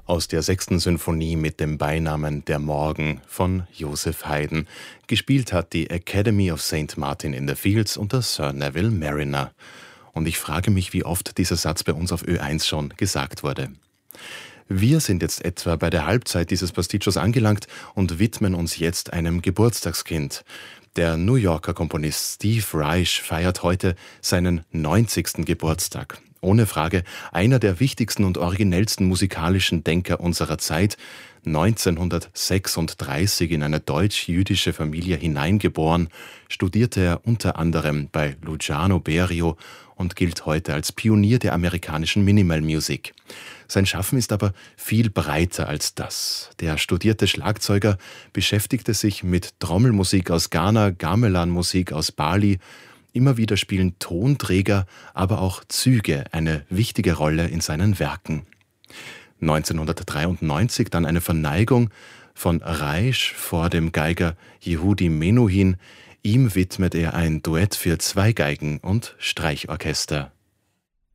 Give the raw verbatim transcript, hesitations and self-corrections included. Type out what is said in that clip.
Aus der sechsten Sinfonie mit dem Beinamen Der Morgen von Joseph Haydn. Gespielt hat die Academy of Saint Martin in the Fields unter Sir Neville Mariner. Und ich frage mich, wie oft dieser Satz bei uns auf Ö eins schon gesagt wurde. Wir sind jetzt etwa bei der Halbzeit dieses Pasticcios angelangt und widmen uns jetzt einem Geburtstagskind. Der New Yorker Komponist Steve Reich feiert heute seinen neunzigsten Geburtstag. Ohne Frage einer der wichtigsten und originellsten musikalischen Denker unserer Zeit. neunzehnhundertsechsunddreißig in eine deutsch-jüdische Familie hineingeboren, studierte er unter anderem bei Luciano Berio und gilt heute als Pionier der amerikanischen Minimal Music. Sein Schaffen ist aber viel breiter als das. Der studierte Schlagzeuger beschäftigte sich mit Trommelmusik aus Ghana, Gamelan-Musik aus Bali. Immer wieder spielen Tonträger, aber auch Züge eine wichtige Rolle in seinen Werken. neunzehnhundertdreiundneunzig dann eine Verneigung von Reich vor dem Geiger Yehudi Menuhin. Ihm widmet er ein Duett für zwei Geigen und Streichorchester.